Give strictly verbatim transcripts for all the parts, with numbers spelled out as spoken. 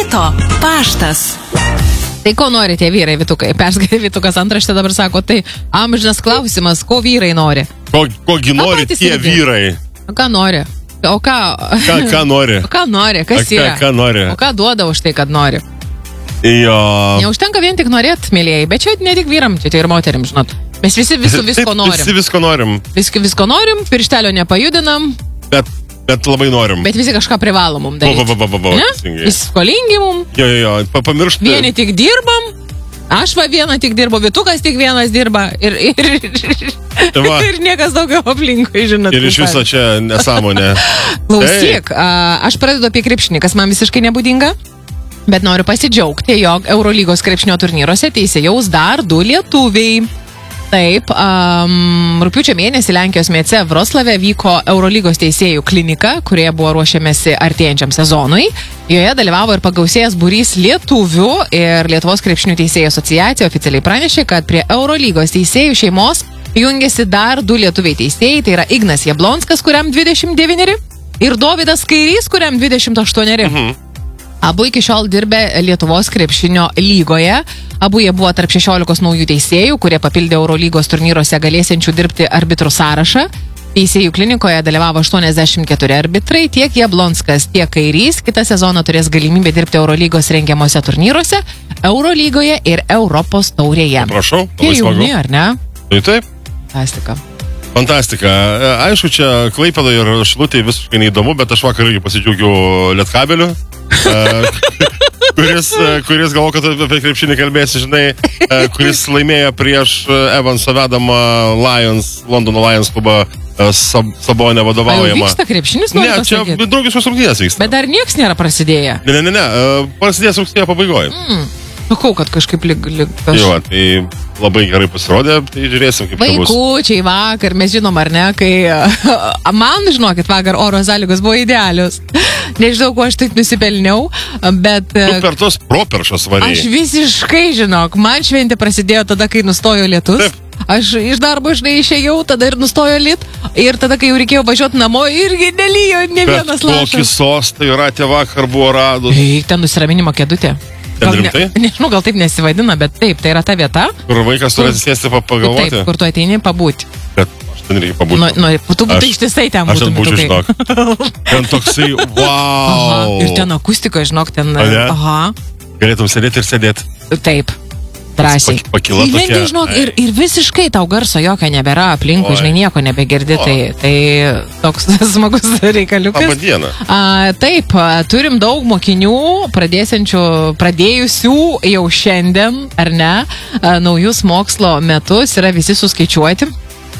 Ryto paštas. Tai ko nori tie vyrai, Vytukai? Perskaitė Vytukas antraštę, dabar sako, tai amžinas klausimas, ko vyrai nori? Ko, kogi nori tie irgi? Vyrai? O ką nori? O ką? Ką, ką nori? O ką nori? Kas ką, yra? Ką nori? O ką duoda už tai, kad nori? Jo. Neužtenka vien tik norėt, mėlėjai, bet čia ne tik vyram, čia tai ir moterim, žinot. Mes visi visu, visko Taip, norim. Visi visko norim. Viski visko norim, pirštelio nepajudinam. Bet, bet labai norim. Bet visi kažką privalo mum daryti. Ba, ba, ba, ba, ba, visi skolingi mum. Jo, jo, jo, pamiršti. Vieni tik dirbam. Aš va vieną tik dirbo, Vytukas tik vienas dirba. Ir, ir, ir, ir niekas daugiau aplinkui, žinot. Ir iš viso čia nesąmonė. Klausyk, a, aš pradedu apie krepšinį, kas man visiškai nebūdinga. Bet noriu pasidžiaugti, jog Eurolygos krepšinio turnyruose teisėjaus dar du lietuviai. Taip, um, rugpjūčio mėnesį Lenkijos mieste Vroclave vyko Eurolygos teisėjų klinika, kurioje buvo ruošiamasi artėjančiam sezonui. Joje dalyvavo ir pagausėjęs būrys lietuvių ir Lietuvos krepšinių teisėjų asociacija oficialiai pranešė, kad prie Eurolygos teisėjų šeimos jungiasi dar du lietuviai teisėjai, tai yra Ignas Jablonskas, kuriam dvidešimt devyneri, ir Dovydas Kairys, kuriam dvidešimt aštuoneri. Mhm. Abu iki šiol dirbė Lietuvos krepšinio lygoje. Abu jie buvo tarp šešiolikos naujų teisėjų, kurie papildė Eurolygos turnyruose galėsiančių dirbti arbitrų sąrašą. Teisėjų klinikoje dalyvavo aštuoniasdešimt keturi arbitrai, tiek Jablonskas, tiek Kairys. Kitą sezoną turės galimybę dirbti Eurolygos rengiamuose turnyruose, Eurolygoje ir Europos taurėje. Prašau, labai smagu. Jauni, ar ne? Tai taip. Fantastika. Fantastika. Aišku, čia Klaipėdoje ir Šilutėje visiškai neįdomu, bet aš vakar irgi pasidžiaugiau Lietkabeliu. kuris, kuris galvo, kad apie krepšinį kalbėsi, žinai, kuris laimėjo prieš Evanso vedamą Lions, Londono Lions klubą Sab, Sabonę vadovaujamą. Ar vyksta krepšinis? Ne, čia draugiškos rungtynės vyksta. Bet dar nieks nėra prasidėję. Ne, ne, ne, ne. Prasidės rugsėjo pabaigoje. Mm. Sakau, kad kažkaip lyg... lyg aš... Jo, tai labai gerai pasirodė, tai žiūrėsim, kaip tai bus. Vaikučiai vakar, mes žinom, ar ne, kai... Man, žinokit, vakar oro sąlygos buvo idealios. Nežinau, kuo aš taip nusipelniau, bet... Tu per tos properšos varėjai. Aš visiškai, žinok, man šventė prasidėjo tada, kai nustojo lietus. Taip. Aš iš darbo, žinai, išėjau, tada ir nustojo lit. Ir tada, kai jau reikėjo važiuoti namo, irgi nelyjo ne vienas lašas. Bet kokį sostą jūratė vakar buvo radus. Eik, ten nusiraminimo kėdutė. Ten rimtai? Ne, nežinau, gal taip nesivadina, bet taip, tai yra ta vieta. Kur vaikas turi atsisėsti pagalvoti? Taip, kur tu ateini pabūti. Bet aš ten reikia pabūti. Nu, nu, tu būtų ištisai ten būtum. Aš ten būčiau, žinok. Ten toksai, wow. Aha, ir ten akustika, žinok, ten... Aha. Galėtum sėdėti ir sėdėti. Taip. Drąsiai. Pakila tokia. Žinok, ir, ir visiškai tau garso jokio nebėra aplinkų, žinai, nieko nebegirdi, tai, tai toks smagus reikaliukas. Labą dieną. A, taip, turim daug mokinių, pradėsiančių, pradėjusių jau šiandien, ar ne, a, naujus mokslo metus, yra visi suskaičiuoti.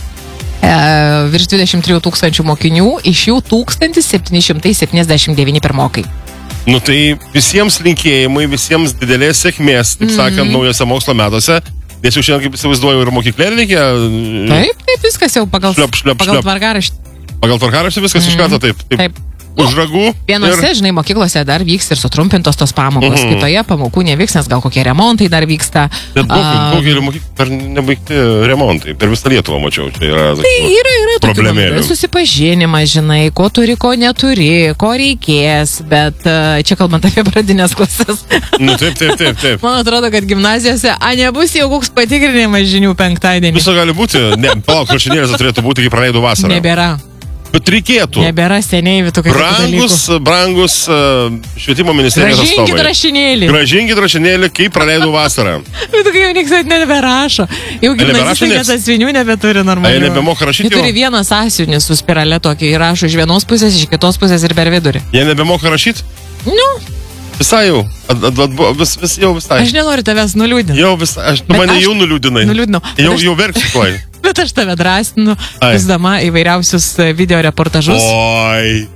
E, virš dvidešimt trijų tūkstančių mokinių, iš jų tūkstantis septyni šimtai septyniasdešimt devyni pirmokai. Nu tai visiems linkėjimai, visiems didelės sėkmės, taip sakant, mm-hmm. naujose mokslo metuose. Nes jau šiandien, kaip įsivaizduoju, ir mokyklėlė reikia... Taip, taip, viskas jau pagal, šliop, šliop, pagal šliop. tvarkaraštį. Pagal tvarkaraštį viskas mm-hmm. iš karto taip. Taip. taip. Už ragų. Vienose, ir... žinai, mokyklose dar vyks ir sutrumpintos tos pamokos, mm-hmm. kitoje pamokų nevyks, nes gal kokie remontai dar vyksta. Bet daugelį mokyklų dar nebaigti remontai, per visą Lietuvą mačiau, čia yra... Tai yra, yra problemėlių. Susipažinimas, žinai, ko turi, ko neturi, ko reikės, bet čia kalbant apie pradinės klases. Nu, taip, taip, taip, taip. Man atrodo, kad gimnazijose, a, nebus jau koks patikrinimas žinių penktadienį. Viso gali būti, ne, palauk, rašinėlės turėtų būti, kai praleidau vasarą. Nebėra. Bet reikėtų. Nebėra seniai tokių dalykų. Brangus, brangus uh, švietimo ministerijos atstovai. Gražinkit rašinėlį. Gražinkit rašinėlį, kaip praleidau vasarą. Bet kai jau niekas neberašo. Jau gimnazistai net asvinių nebeturi normalių. Jie nebemoka rašyti. Jie turi vieną sąsiuvinį su spirale tokį ir rašo iš vienos pusės, iš kitos pusės ir per vidurį. Jie nebemoka rašyti? Nu. Visai jau. At, at, at, vis, vis, jau visai. Aš nenoriu tavęs nuliūdinti. Jau visai. Aš, tu mane aš jau nuliūdinai. Nuliūdinau. Jau, aš... jau verksiu tuoj. Bet aš tave drąsinu, visdama įvairiausius video reportažus. Oi.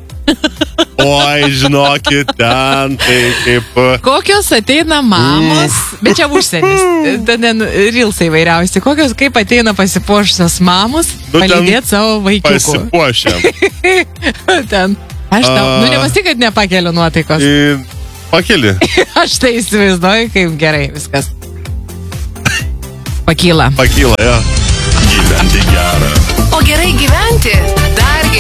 Oi, žinokit, ten tai kaip... Kokios ateina mamos, mm. bet čia užsienis, ten rilsai įvairiausi, kokios kaip ateina pasipuošusios mamos, nu, palydėti savo vaikiukų. Pasipuošę. ten. Aš tau, uh, nu nemasi, kad nepakeliu nuotaikos. I, pakeli. Aš tai įsivaizduoju, kaip gerai viskas. Pakyla. Pakyla, jo. Gyventi gerą. O gerai gyventi